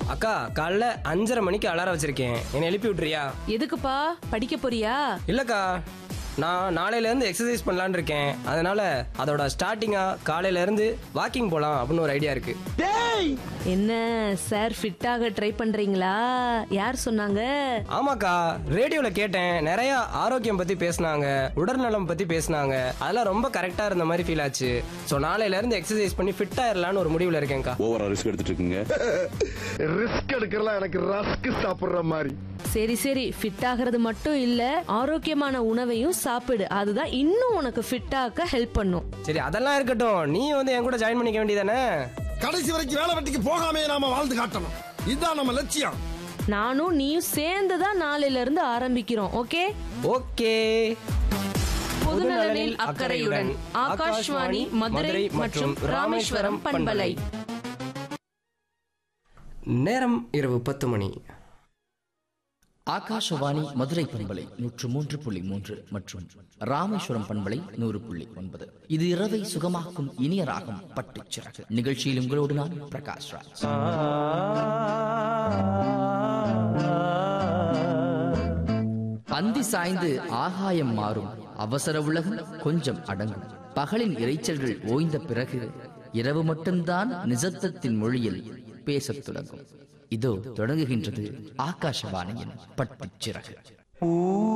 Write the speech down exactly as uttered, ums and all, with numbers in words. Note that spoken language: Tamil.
அக்கா, காலைல அஞ்சரை மணிக்கு அலாரம் வச்சிருக்கேன், என்னை எழுப்பி விட்டுறியா? எதுக்குப்பா, படிக்க போறியா? இல்லக்கா, நான் நாளையில இருந்து எக்ஸசைஸ் பண்ணலான்னு இருக்கேன். அதனால அதோட ஸ்டார்டிங்கா காலையில இருந்து வாக்கிங் போலாம் அப்படின்னு ஒரு ஐடியா இருக்கு. என்ன சார், ஃபிட்டாக ட்ரை பண்றீங்களா? யார் சொன்னாங்க? ஆமாக்கா, ரேடியோல கேட்டேன். நிறைய ஆரோக்கியம் பத்தி பேசினாங்க, உடல்நலம் பத்தி பேசினாங்க. அதெல்லாம் ரொம்ப கரெக்டா இருந்த மாதிரி ஃபீல் ஆச்சு. சோ நாளையில இருந்து எக்ஸசைஸ் பண்ணி ஃபிட் ஆயிரலாம்னு ஒரு முடிவுல இருக்கேன்க்கா. ஓவரா ரிஸ்க் எடுத்துட்டு இருக்கீங்க. ரிஸ்க் எடுக்கலாம், எனக்கு ரஸ்க் சாப்பிடுற மாதிரி. சரி சரி, ஃபிட் ஆகிறது மட்டும் இல்ல, ஆரோக்கியமான உணவையும் சாப்பிடு. அதுதான் இன்னும் உனக்கு ஃபிட் ஆக்க ஹெல்ப் பண்ணும். சரி, அதெல்லாம் இருக்கட்டும். நீ வந்து என் கூட ஜாயின் பண்ணிக்க வேண்டியதானே? கடைசி வரைக்கும் வேலை வெட்டிக்கு போகாமே நாம வாழ்ந்து காட்டணும். இதுதான் நம்ம லட்சியம். நானும் நீயும் சேர்ந்துதான் நாளையில இருந்து ஆரம்பிக்கிறோம். Okay okay. பொதுநலனில் அக்கறையுடன் ஆகாஷ்வாணி மதுரை மற்றும் ராமேஸ்வரம் பண்பலை. நேரம் இரவு பத்து மணி. ஆகாஷவாணி மதுரை பண்பலை நூற்று மூன்று புள்ளி மூன்று மற்றும் ராமேஸ்வரம் பண்பலை நூறு புள்ளி ஒன்பது. இது இரவை சுகமாக்கும் இனிய ராகம் பட்டுச் சிறகு நிகழ்ச்சியில் உங்களோடு நான் பிரகாஷ் ராஜ். அந்தி சாய்ந்து ஆகாயம் மாறும், அவசர உலகம் கொஞ்சம் அடங்கும். பகலின் இரைச்சல்கள் ஓய்ந்த பிறகு இரவு மட்டும்தான் நிசப்தத்தின் மொழியில் பேசத் தொடங்கும். இதோ தொடங்குகின்றது ஆகாஷவாணியின் பட்டுச் சிறகு.